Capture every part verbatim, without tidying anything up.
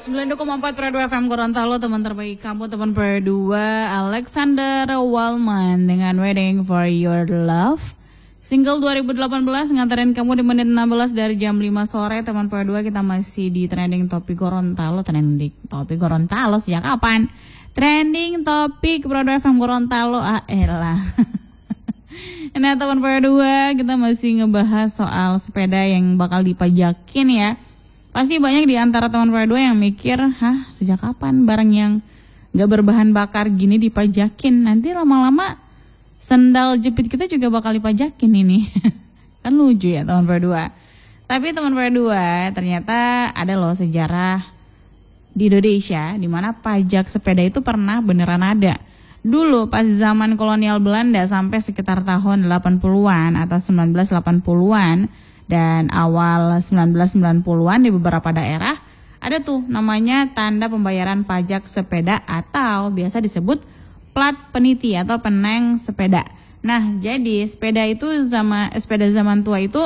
sembilan puluh koma empat Radio F M Gorontalo, teman terbaik kamu, teman berdua Alexander Walman dengan Waiting for Your Love. Single dua ribu delapan belas nganterin kamu di menit enam belas dari jam lima sore. Teman berdua, kita masih di trending topik Gorontalo. Trending topik Gorontalo sejak kapan? Trending topik Radio F M Gorontalo. Ah elah. Nah teman berdua, kita masih ngebahas soal sepeda yang bakal dipajakin ya. Pasti banyak di antara teman berdua yang mikir, hah sejak kapan barang yang gak berbahan bakar gini dipajakin? Nanti lama-lama sendal jepit kita juga bakal dipajakin ini. Kan lucu ya teman berdua. Tapi teman berdua, ternyata ada loh sejarah di Indonesia di mana pajak sepeda itu pernah beneran ada. Dulu pas zaman kolonial Belanda sampai sekitar tahun delapan puluhan atau sembilan belas delapan puluhan dan awal sembilan belas sembilan puluhan di beberapa daerah ada tuh namanya tanda pembayaran pajak sepeda atau biasa disebut plat peniti atau peneng sepeda. Nah, jadi sepeda itu zaman sepeda zaman tua itu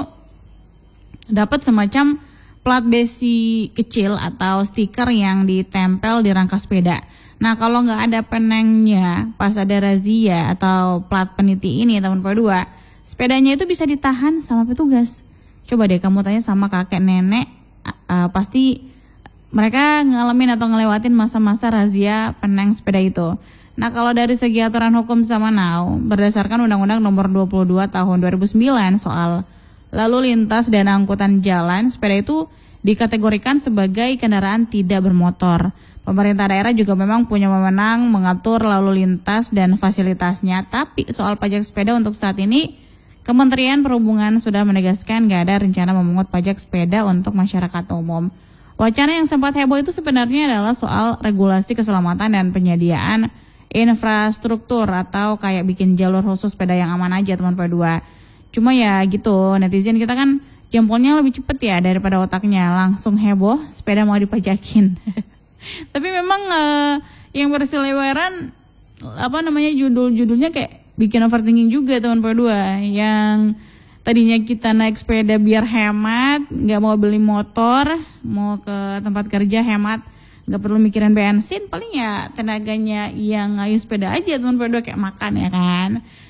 dapat semacam plat besi kecil atau stiker yang ditempel di rangka sepeda. Nah, kalau nggak ada penengnya pas ada razia atau plat peniti ini teman berdua, sepedanya itu bisa ditahan sama petugas. Coba deh kamu tanya sama kakek nenek, uh, pasti mereka ngalamin atau ngelewatin masa-masa razia peneng sepeda itu. Nah, kalau dari segi aturan hukum zaman now, berdasarkan Undang-Undang Nomor dua puluh dua Tahun dua ribu sembilan soal lalu lintas dan angkutan jalan, sepeda itu dikategorikan sebagai kendaraan tidak bermotor. Pemerintah daerah juga memang punya wewenang mengatur lalu lintas dan fasilitasnya. Tapi soal pajak sepeda untuk saat ini, Kementerian Perhubungan sudah menegaskan gak ada rencana memungut pajak sepeda untuk masyarakat umum. Wacana yang sempat heboh itu sebenarnya adalah soal regulasi keselamatan dan penyediaan infrastruktur atau kayak bikin jalur khusus sepeda yang aman aja teman berdua. Cuma ya gitu, netizen kita kan jempolnya lebih cepet ya daripada otaknya, langsung heboh sepeda mau dipajakin. Tapi memang uh, yang berseliweran apa namanya judul-judulnya kayak bikin overthinking juga teman berdua. Yang tadinya kita naik sepeda biar hemat, nggak mau beli motor, mau ke tempat kerja hemat, nggak perlu mikirin bensin, paling ya tenaganya yang ngayuh sepeda aja teman berdua kayak makan ya kan.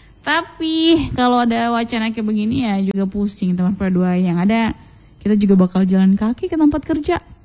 Tapi kalau ada wacana kayak begini ya juga pusing teman berdua. Yang ada kita juga bakal jalan kaki ke tempat kerja.